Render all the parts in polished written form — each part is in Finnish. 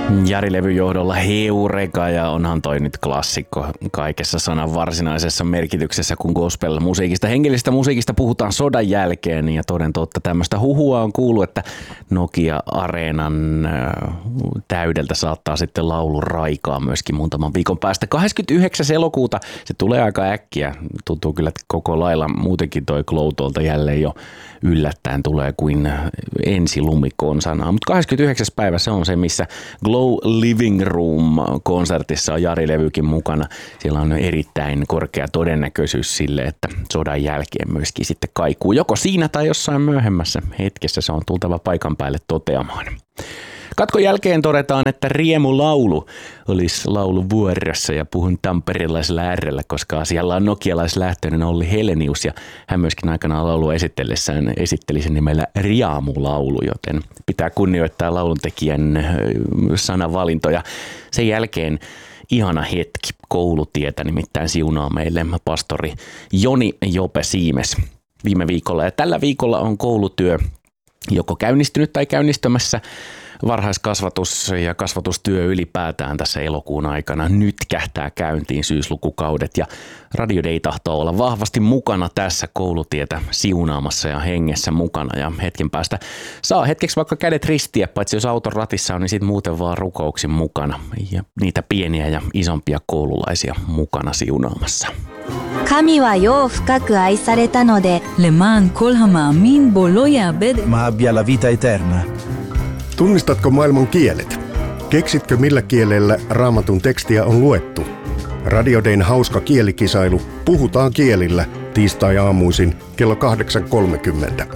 Jari-levyn johdolla Heureka, ja onhan toi nyt klassikko kaikessa sanan varsinaisessa merkityksessä, kun gospel-musiikista, hengellisestä musiikista puhutaan sodan jälkeen, ja toden totta tämmöistä huhua on kuullut, että Nokia-areenan täydeltä saattaa sitten laulu raikaa myöskin muutaman viikon päästä. 29. elokuuta, se tulee aika äkkiä, tuntuu kyllä koko lailla muutenkin toi Glow tuolta jälleen jo yllättäen tulee kuin ensi lumikonsana, mutta 29. päivä se on se, missä Glow Living Room-konsertissa on Jari-levykin mukana. Siellä on erittäin korkea todennäköisyys sille, että sodan jälkeen myöskin sitten kaikuu. Joko siinä tai jossain myöhemmässä hetkessä se on tultava paikan päälle toteamaan. Katkon jälkeen todetaan, että Riemulaulu olisi lauluvuorossa, ja puhun tamperelaisella R:llä, koska asialla on nokialaislähtöinen Olli Helenius, ja hän myöskin aikanaan laulua esitellessään esitteli sen nimellä Riamulaulu, joten pitää kunnioittaa lauluntekijän sanavalintoja. Sen jälkeen ihana hetki koulutietä, nimittäin siunaa meille pastori Joni Jope Siimes viime viikolla, ja tällä viikolla on koulutyö joko käynnistynyt tai käynnistymässä. Varhaiskasvatus ja kasvatustyö ylipäätään tässä elokuun aikana nyt kähtää käyntiin syyslukukaudet, ja Radio Day tahtoo olla vahvasti mukana tässä koulutietä siunaamassa ja hengessä mukana, ja hetken päästä saa hetkeksi vaikka kädet ristiä, paitsi jos auton ratissa on, niin sitten muuten vaan rukouksin mukana ja niitä pieniä ja isompia koululaisia mukana siunaamassa. 神は世を深く愛されたので למען כל המאמין בו לא יאבד ma abbia la vita eterna. Tunnistatko maailman kielet? Keksitkö millä kielellä Raamatun tekstiä on luettu? Radio Dayn hauska kielikisailu Puhutaan kielillä tiistai-aamuisin kello 8.30.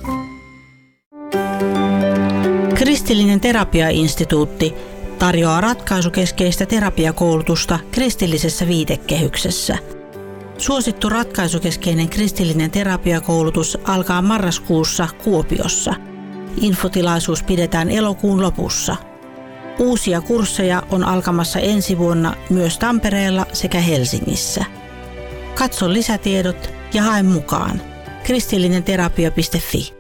Kristillinen terapiainstituutti tarjoaa ratkaisukeskeistä terapiakoulutusta kristillisessä viitekehyksessä. Suosittu ratkaisukeskeinen kristillinen terapiakoulutus alkaa marraskuussa Kuopiossa. Infotilaisuus pidetään elokuun lopussa. Uusia kursseja on alkamassa ensi vuonna myös Tampereella sekä Helsingissä. Katso lisätiedot ja hae mukaan. kristillinenterapia.fi.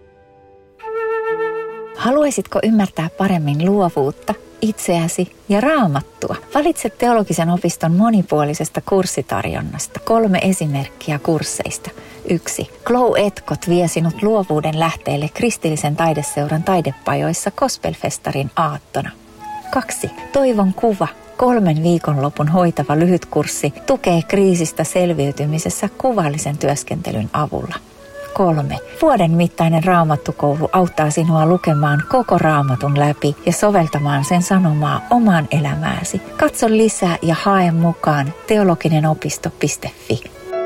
Haluaisitko ymmärtää paremmin luovuutta, itseäsi ja Raamattua? Valitse Teologisen opiston monipuolisesta kurssitarjonnasta 3 esimerkkiä kursseista. 1. Glow-etkot vie sinut luovuuden lähteelle kristillisen taideseuran taidepajoissa Gospelfestarin aattona. 2. Toivon kuva. 3 viikonlopun hoitava lyhytkurssi tukee kriisistä selviytymisessä kuvallisen työskentelyn avulla. 3. Vuoden mittainen raamattukoulu auttaa sinua lukemaan koko Raamatun läpi ja soveltamaan sen sanomaa omaan elämääsi. Katso lisää ja hae mukaan teologinenopisto.fi.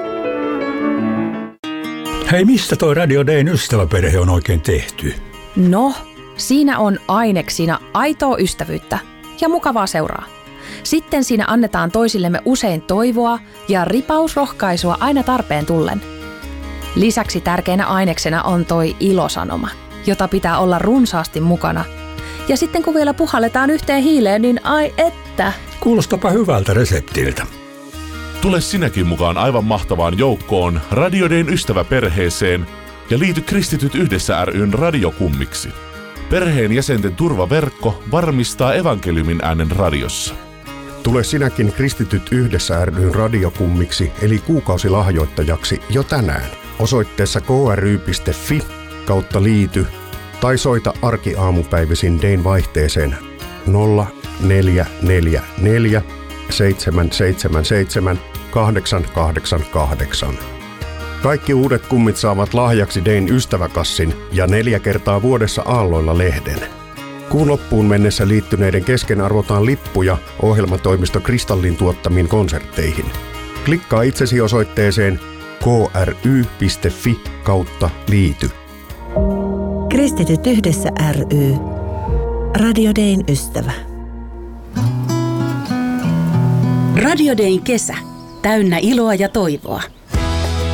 Hei, mistä toi Radio Dayn ystäväperhe on oikein tehty? No, siinä on aineksina aitoa ystävyyttä ja mukavaa seuraa. Sitten siinä annetaan toisillemme usein toivoa ja ripausrohkaisua aina tarpeen tullen. Lisäksi tärkeänä aineksena on toi ilosanoma, jota pitää olla runsaasti mukana. Ja sitten kun vielä puhalletaan yhteen hiileen, niin ai että! Kuulostapa hyvältä reseptiltä. Tule sinäkin mukaan aivan mahtavaan joukkoon Radio Dayn ystäväperheeseen ja liity Kristityt yhdessä ry:n radiokummiksi. Perheen jäsenten turvaverkko varmistaa evankeliumin äänen radiossa. Tule sinäkin Kristityt yhdessä ry:n radiokummiksi eli kuukausilahjoittajaksi jo tänään. Osoitteessa kry.fi/liity tai soita arkiaamupäivisin Dayn vaihteeseen 0444 777 888. Kaikki uudet kummit saavat lahjaksi Dayn ystäväkassin ja 4 kertaa vuodessa aalloilla lehden. Kuun loppuun mennessä liittyneiden kesken arvotaan lippuja ohjelmatoimisto Kristallin tuottamiin konsertteihin. Klikkaa itsesi osoitteeseen kry.fi/liity. Kristityt yhdessä ry. Radio Dayn ystävä. Radio Dayn kesä. Täynnä iloa ja toivoa.